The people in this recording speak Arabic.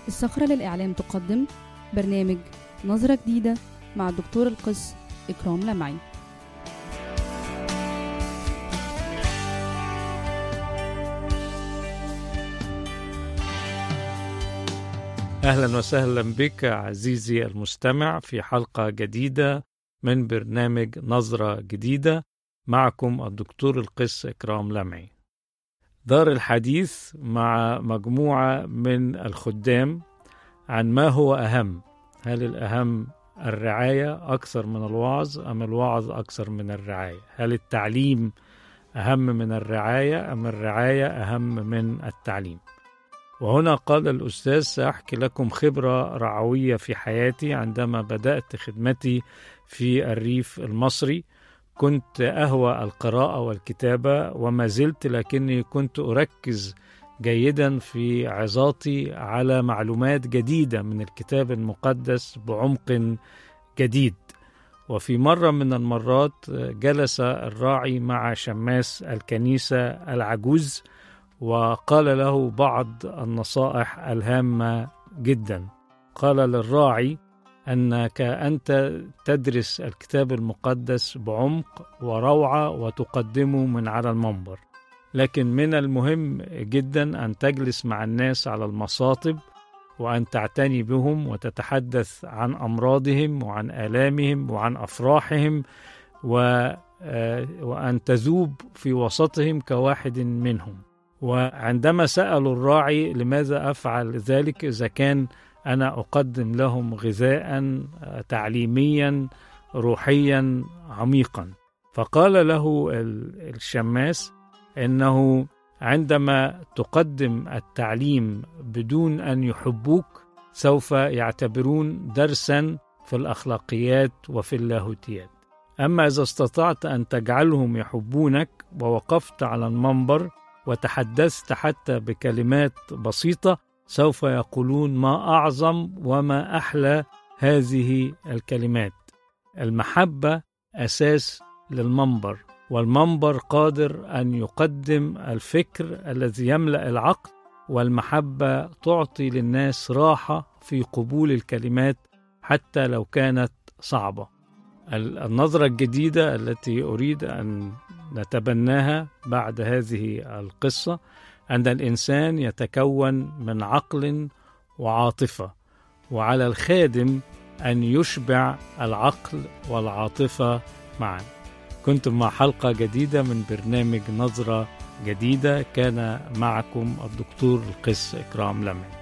الصخرة للإعلام تقدم برنامج نظرة جديدة مع الدكتور القس إكرام لمعي. أهلا وسهلا بك عزيزي المستمع في حلقة جديدة من برنامج نظرة جديدة. معكم الدكتور القس إكرام لمعي. دار الحديث مع مجموعة من الخدام عن ما هو أهم. هل الأهم الرعاية أكثر من الوعظ أم الوعظ أكثر من الرعاية؟ هل التعليم أهم من الرعاية أم الرعاية أهم من التعليم؟ وهنا قال الأستاذ: سأحكي لكم خبرة رعوية في حياتي. عندما بدأت خدمتي في الريف المصري كنت أهوى القراءة والكتابة وما زلت، لكني كنت أركز جيدا في عظاتي على معلومات جديدة من الكتاب المقدس بعمق جديد. وفي مرة من المرات جلس الراعي مع شماس الكنيسة العجوز وقال له بعض النصائح الهامة جدا. قال للراعي أنك أنت تدرس الكتاب المقدس بعمق وروعة وتقدمه من على المنبر، لكن من المهم جدا أن تجلس مع الناس على المصاطب وأن تعتني بهم وتتحدث عن أمراضهم وعن آلامهم وعن أفراحهم وأن تذوب في وسطهم كواحد منهم. وعندما سألوا الراعي لماذا أفعل ذلك إذا كان أنا أقدم لهم غذاء تعليميا روحيا عميقا، فقال له الشماس إنه عندما تقدم التعليم بدون أن يحبوك سوف يعتبرون درسا في الأخلاقيات وفي اللاهوتيات، أما إذا استطعت أن تجعلهم يحبونك ووقفت على المنبر وتحدثت حتى بكلمات بسيطة سوف يقولون ما أعظم وما أحلى هذه الكلمات. المحبة أساس للمنبر، والمنبر قادر أن يقدم الفكر الذي يملأ العقل، والمحبة تعطي للناس راحة في قبول الكلمات حتى لو كانت صعبة. النظرة الجديدة التي أريد أن نتبناها بعد هذه القصة أن الإنسان يتكون من عقل وعاطفة، وعلى الخادم أن يشبع العقل والعاطفة معا. كنتم مع حلقة جديدة من برنامج نظرة جديدة. كان معكم الدكتور القس إكرام لمعي.